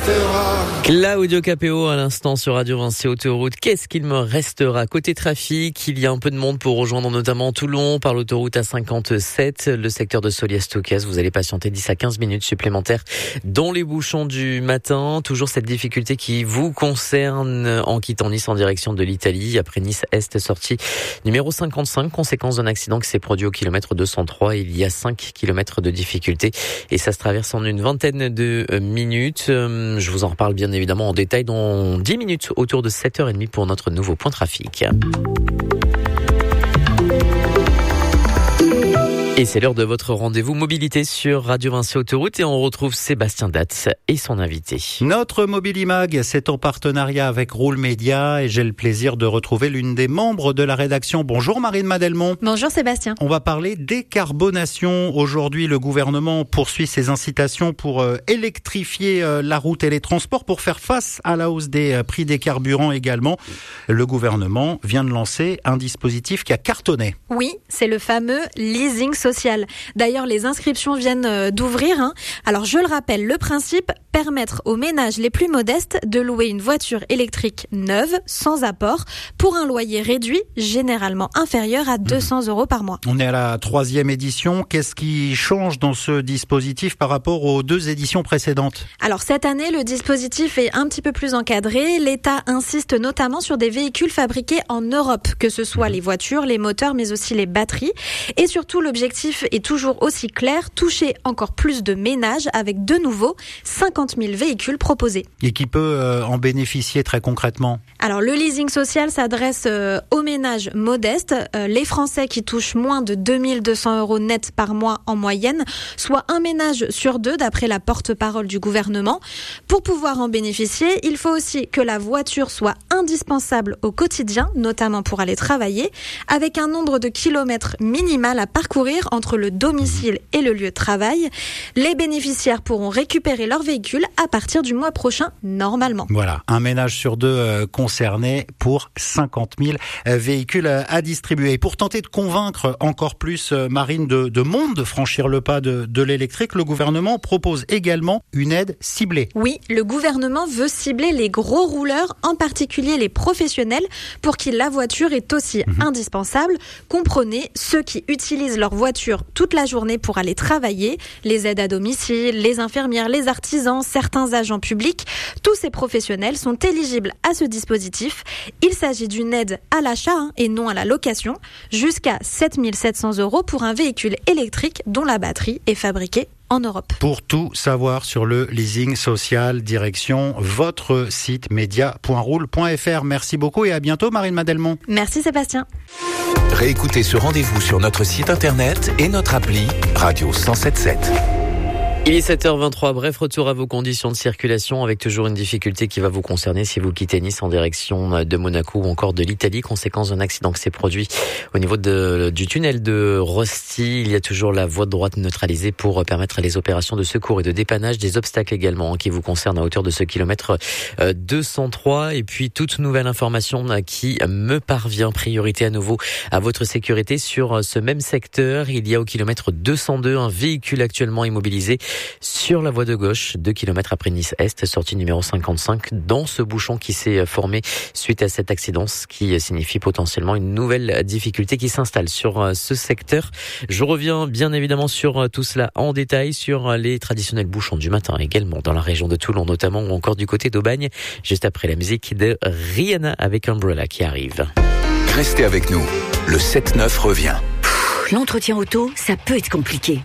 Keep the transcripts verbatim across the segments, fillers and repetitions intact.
restera. Claudio Capéo à l'instant sur Radio Vinci Autoroute. Qu'est-ce qu'il me restera? Côté trafic, il y a un peu de monde pour rejoindre notamment Toulon par l'autoroute A cinquante-sept, le secteur de Solias-Toucas. Vous allez patienter dix à quinze minutes supplémentaires dans les bouchons du matin. Toujours cette difficulté qui vous concerne en quittant Nice en direction de l'Italie. Après Nice-Est, sortie numéro cinquante-cinq, conséquence d'un accident qui s'est produit au kilomètre deux cent trois. Il y a cinq kilomètres de difficulté et ça se traverse en une vingtaine de minutes. Je vous en reparle bien évidemment en détail dans dix minutes autour de sept heures trente pour notre nouveau point trafic. Et c'est l'heure de votre rendez-vous mobilité sur Radio Vinci Autoroute et on retrouve Sébastien Datz et son invité. Notre Mobilimag, c'est en partenariat avec Roule Média et j'ai le plaisir de retrouver l'une des membres de la rédaction. Bonjour Marine Madelmont. Bonjour Sébastien. On va parler décarbonation. Aujourd'hui, le gouvernement poursuit ses incitations pour euh, électrifier euh, la route et les transports pour faire face à la hausse des euh, prix des carburants également. Le gouvernement vient de lancer un dispositif qui a cartonné. Oui, c'est le fameux leasing social. D'ailleurs, les inscriptions viennent d'ouvrir. Hein. Alors, je le rappelle, le principe, permettre aux ménages les plus modestes de louer une voiture électrique neuve, sans apport, pour un loyer réduit, généralement inférieur à deux cents euros par mois. On est à la troisième édition. Qu'est-ce qui change dans ce dispositif par rapport aux deux éditions précédentes? Alors, cette année, le dispositif est un petit peu plus encadré. L'État insiste notamment sur des véhicules fabriqués en Europe, que ce soit les voitures, les moteurs, mais aussi les batteries. Et surtout, l'objectif est toujours aussi clair, toucher encore plus de ménages avec de nouveau cinquante mille véhicules proposés. Et qui peut euh, en bénéficier très concrètement? Alors le leasing social s'adresse euh, aux ménages modestes, euh, les Français qui touchent moins de deux mille deux cents euros net par mois en moyenne, soit un ménage sur deux d'après la porte-parole du gouvernement. Pour pouvoir en bénéficier, il faut aussi que la voiture soit indispensable au quotidien, notamment pour aller travailler, avec un nombre de kilomètres minimal à parcourir entre le domicile et le lieu de travail. Les bénéficiaires pourront récupérer leur véhicule à partir du mois prochain, normalement. Voilà, un ménage sur deux euh, concerné pour cinquante mille euh, véhicules euh, à distribuer. Et pour tenter de convaincre encore plus euh, Marine de, de monde de franchir le pas de, de l'électrique, le gouvernement propose également une aide ciblée. Oui, le gouvernement veut cibler les gros rouleurs, en particulier les professionnels, pour qui la voiture est aussi mmh. indispensable. Comprenez, ceux qui utilisent leur voiture toute la journée pour aller travailler, les aides à domicile, les infirmières, les artisans, certains agents publics, tous ces professionnels sont éligibles à ce dispositif. Il s'agit d'une aide à l'achat hein, et non à la location, jusqu'à sept mille sept cents euros pour un véhicule électrique dont la batterie est fabriquée en Europe. Pour tout savoir sur le leasing social, direction votre site média point roule point f r. Merci beaucoup et à bientôt Marine Madelmont. Merci Sébastien. Réécoutez ce rendez-vous sur notre site internet et notre appli Radio cent sept sept. Il est sept heures vingt-trois, bref retour à vos conditions de circulation avec toujours une difficulté qui va vous concerner si vous quittez Nice en direction de Monaco ou encore de l'Italie, conséquence d'un accident qui s'est produit au niveau de, du tunnel de Rosti. Il y a toujours la voie de droite neutralisée pour permettre les opérations de secours et de dépannage, des obstacles également qui vous concernent à hauteur de ce kilomètre deux cent trois. Et puis toute nouvelle information qui me parvient, priorité à nouveau à votre sécurité sur ce même secteur. Il y a au kilomètre deux cent deux un véhicule actuellement immobilisé sur la voie de gauche, deux kilomètres après Nice-Est, sortie numéro cinquante-cinq, dans ce bouchon qui s'est formé suite à cet accident, ce qui signifie potentiellement une nouvelle difficulté qui s'installe sur ce secteur. Je reviens bien évidemment sur tout cela en détail, sur les traditionnels bouchons du matin également dans la région de Toulon notamment, ou encore du côté d'Aubagne, juste après la musique de Rihanna avec Umbrella qui arrive. Restez avec nous, le sept neuf revient. Pff, l'entretien auto, ça peut être compliqué.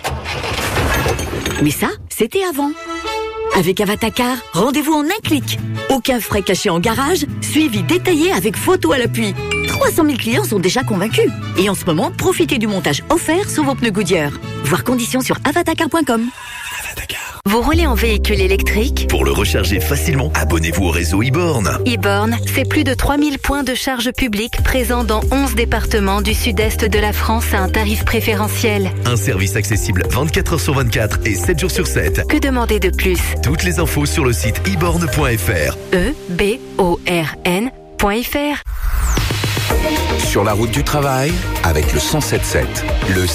Mais ça, c'était avant. Avec Avatacar, rendez-vous en un clic. Aucun frais cachés en garage, suivi détaillé avec photo à l'appui. trois cent mille clients sont déjà convaincus. Et en ce moment, profitez du montage offert sur vos pneus Goodyear. Voir conditions sur avatacar point com. Vous roulez en véhicule électrique? Pour le recharger facilement, abonnez-vous au réseau e-borne. e-borne, c'est plus de trois mille points de charge publique présents dans onze départements du sud-est de la France à un tarif préférentiel. Un service accessible vingt-quatre heures sur vingt-quatre et sept jours sur sept. Que demander de plus? Toutes les infos sur le site e borne point f r. E B O R N point F R. Sur la route du travail, avec le cent sept sept. Le